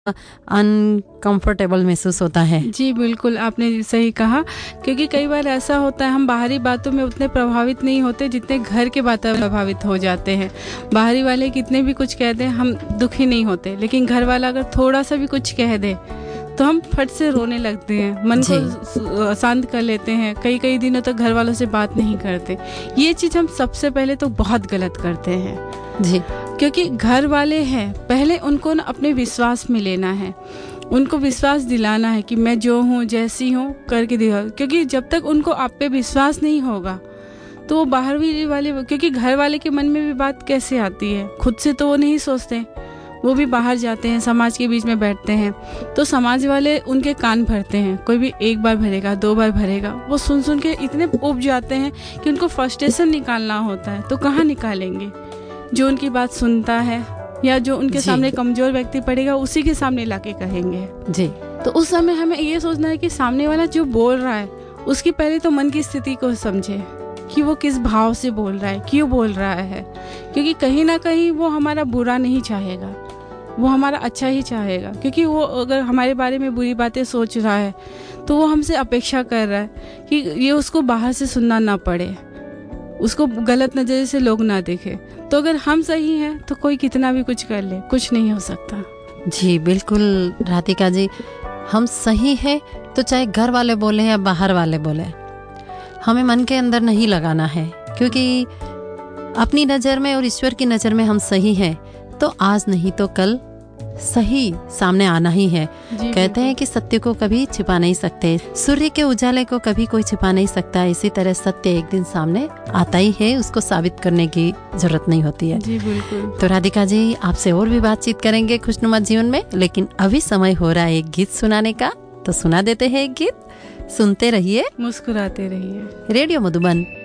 Uncomfortable महसूस होता है। जी बिल्कुल, आपने सही कहा, क्योंकि कई बार ऐसा होता है हम बाहरी बातों में उतने प्रभावित नहीं होते जितने घर के बातों में प्रभावित हो जाते हैं। बाहरी वाले कितने भी कुछ कह दें हम दुखी नहीं होते, लेकिन घर वाला अगर थोड़ा सा भी कुछ कह दे तो हम फट से रोने लगते हैं, मन को शांत कर लेते हैं, कई कई दिनों तक घर वालों से बात नहीं करते। ये चीज़ हम सबसे पहले तो बहुत गलत करते हैं जी, क्योंकि घर वाले हैं, पहले उनको ना अपने विश्वास में लेना है, उनको विश्वास दिलाना है कि मैं जो हूँ जैसी हूँ करके दिखा, क्योंकि जब तक उनको आप पे विश्वास नहीं होगा तो वो बाहर भी वाले, क्योंकि घर वाले के मन में भी बात कैसे आती है, खुद से तो वो नहीं सोचते, वो भी बाहर जाते हैं, समाज के बीच में बैठते हैं, तो समाज वाले उनके कान भरते हैं, कोई भी एक बार भरेगा, दो बार भरेगा, वो सुन सुन के इतने उब जाते हैं कि उनको फ्रस्ट्रेशन निकालना होता है, तो कहाँ निकालेंगे। जो उनकी बात सुनता है या जो उनके सामने कमजोर व्यक्ति पड़ेगा उसी के सामने लाके कहेंगे जी। तो उस समय हमें ये सोचना है कि सामने वाला जो बोल रहा है उसकी पहले तो मन की स्थिति को समझे कि वो किस भाव से बोल रहा है, क्यों बोल रहा है, क्योंकि कहीं ना कहीं वो हमारा बुरा नहीं चाहेगा, वो हमारा अच्छा ही चाहेगा, क्योंकि वो अगर हमारे बारे में बुरी बातें सोच रहा है तो वो हमसे अपेक्षा कर रहा है कि ये उसको बाहर से सुनना ना पड़े, उसको गलत नज़र से लोग ना देखें। तो अगर हम सही हैं तो कोई कितना भी कुछ कर ले, कुछ नहीं हो सकता। जी बिल्कुल राधिका जी, हम सही हैं तो चाहे घर वाले बोले या बाहर वाले बोले, हमें मन के अंदर नहीं लगाना है, क्योंकि अपनी नज़र में और ईश्वर की नज़र में हम सही हैं तो आज नहीं तो कल सही सामने आना ही है। कहते हैं कि सत्य को कभी छिपा नहीं सकते, सूर्य के उजाले को कभी कोई छिपा नहीं सकता, इसी तरह सत्य एक दिन सामने आता ही है, उसको साबित करने की जरूरत नहीं होती है। जी बिल्कुल। तो राधिका जी, आपसे और भी बातचीत करेंगे खुशनुमा जीवन में, लेकिन अभी समय हो रहा है एक गीत सुनाने का, तो सुना देते हैं एक गीत। सुनते रहिए, मुस्कुराते रहिए। रेडियो मधुबन